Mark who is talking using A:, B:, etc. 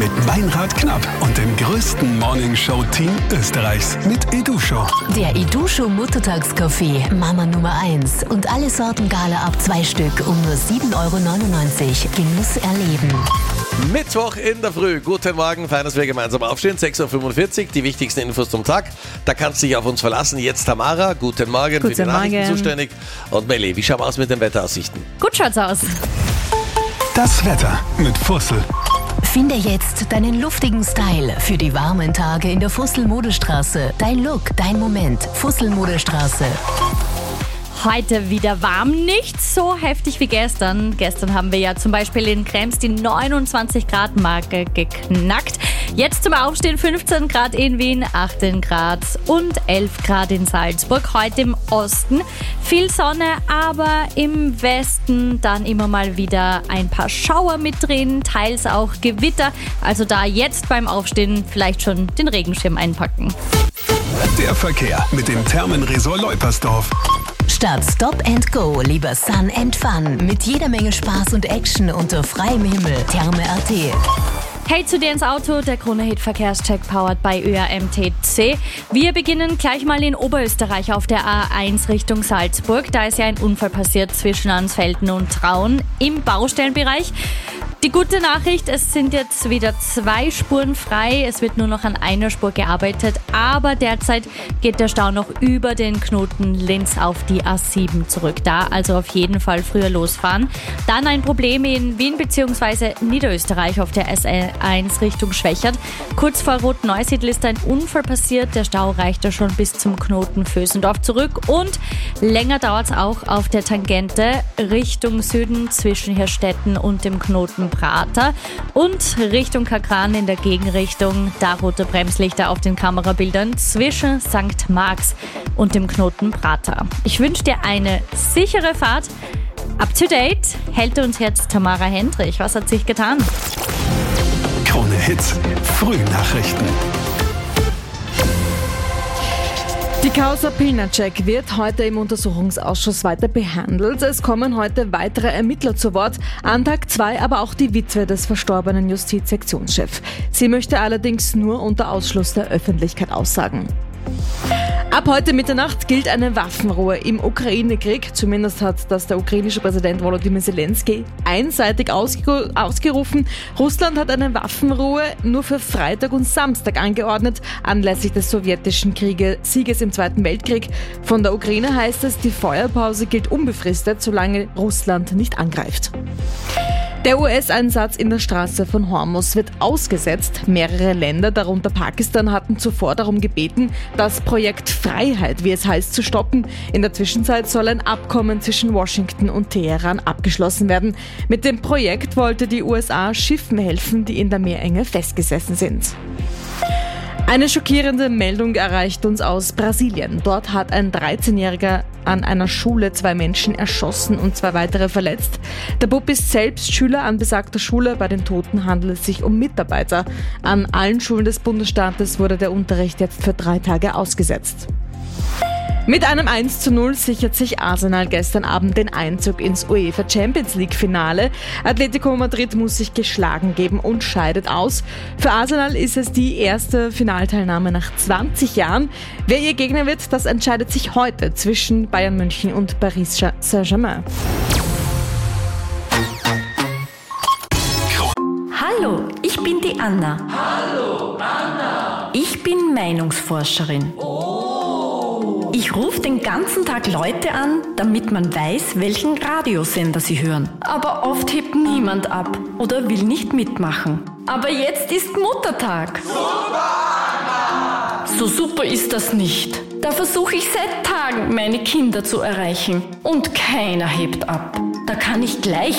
A: mit Meinrad Knapp und dem größten Morningshow-Team Österreichs mit Educho.
B: Der Educho Muttertagskaffee, Mama Nummer 1 und alle Sorten Gala ab 2 Stück um nur 7,99 €. Genuss erleben.
C: Mittwoch in der Früh. Guten Morgen, fein, dass wir gemeinsam aufstehen. 6:45 Uhr, die wichtigsten Infos zum Tag. Da kannst du dich auf uns verlassen. Jetzt Tamara, guten Morgen, für die Nachrichten zuständig. Und Melli, wie schauen wir aus mit den Wetteraussichten?
D: Gut schaut's aus.
A: Das Wetter mit Fussel.
B: Finde jetzt deinen luftigen Style für die warmen Tage in der Fussel-Modestraße. Dein Look, dein Moment. Fussel-Modestraße.
D: Heute wieder warm, nicht so heftig wie gestern. Gestern haben wir ja zum Beispiel in Krems die 29 Grad Marke geknackt. Jetzt zum Aufstehen 15 Grad in Wien, 18 Grad und 11 Grad in Salzburg. Heute im Osten viel Sonne, aber im Westen dann immer mal wieder ein paar Schauer mit drin, teils auch Gewitter. Also da jetzt beim Aufstehen vielleicht schon den Regenschirm einpacken.
A: Der Verkehr mit dem Thermenresort Leupersdorf.
B: Statt Stop and Go, lieber Sun and Fun. Mit jeder Menge Spaß und Action unter freiem Himmel. Therme.at.
D: Hey, zu dir ins Auto, der Krone-Hit-Verkehrscheck powered by ÖAMTC. Wir beginnen gleich mal in Oberösterreich auf der A1 Richtung Salzburg. Da ist ja ein Unfall passiert zwischen Ansfelden und Traun im Baustellenbereich. Die gute Nachricht, es sind jetzt wieder 2 Spuren frei. Es wird nur noch an einer Spur gearbeitet, aber derzeit geht der Stau noch über den Knoten Linz auf die A7 zurück. Da also auf jeden Fall früher losfahren. Dann ein Problem in Wien bzw. Niederösterreich auf der S1 Richtung Schwächert. Kurz vor Rot-Neusiedl ist ein Unfall passiert. Der Stau reicht da schon bis zum Knoten Vösendorf zurück und länger dauert es auch auf der Tangente Richtung Süden zwischen Hirstetten und dem Knoten Prater und Richtung Kakran in der Gegenrichtung, da rote Bremslichter auf den Kamerabildern zwischen St. Marx und dem Knoten Prater. Ich wünsche dir eine sichere Fahrt. Up to date hält uns jetzt Tamara Hendrich. Was hat sich getan?
A: Krone Hits, Frühnachrichten.
E: Die Causa Pilnacek wird heute im Untersuchungsausschuss weiter behandelt. Es kommen heute weitere Ermittler zu Wort, an Tag 2 aber auch die Witwe des verstorbenen Justizsektionschefs. Sie möchte allerdings nur unter Ausschluss der Öffentlichkeit aussagen. Ab heute Mitternacht gilt eine Waffenruhe im Ukraine-Krieg. Zumindest hat das der ukrainische Präsident Volodymyr Zelensky einseitig ausgerufen. Russland hat eine Waffenruhe nur für Freitag und Samstag angeordnet, anlässlich des sowjetischen Sieges im Zweiten Weltkrieg. Von der Ukraine heißt es, die Feuerpause gilt unbefristet, solange Russland nicht angreift. Der US-Einsatz in der Straße von Hormuz wird ausgesetzt. Mehrere Länder, darunter Pakistan, hatten zuvor darum gebeten, das Projekt Freiheit, wie es heißt, zu stoppen. In der Zwischenzeit soll ein Abkommen zwischen Washington und Teheran abgeschlossen werden. Mit dem Projekt wollte die USA Schiffen helfen, die in der Meerenge festgesessen sind. Eine schockierende Meldung erreicht uns aus Brasilien. Dort hat ein 13-Jähriger an einer Schule 2 Menschen erschossen und 2 weitere verletzt. Der Bub ist selbst Schüler an besagter Schule. Bei den Toten handelt es sich um Mitarbeiter. An allen Schulen des Bundesstaates wurde der Unterricht jetzt für 3 Tage ausgesetzt. Mit einem 1:0 sichert sich Arsenal gestern Abend den Einzug ins UEFA Champions League Finale. Atletico Madrid muss sich geschlagen geben und scheidet aus. Für Arsenal ist es die erste Finalteilnahme nach 20 Jahren. Wer ihr Gegner wird, das entscheidet sich heute zwischen Bayern München und Paris Saint-Germain.
F: Hallo, ich bin die Anna. Hallo, Anna. Ich bin Meinungsforscherin. Ich rufe den ganzen Tag Leute an, damit man weiß, welchen Radiosender sie hören. Aber oft hebt niemand ab oder will nicht mitmachen. Aber jetzt ist Muttertag. Super! So super ist das nicht. Da versuche ich seit Tagen, meine Kinder zu erreichen. Und keiner hebt ab. Da kann ich gleich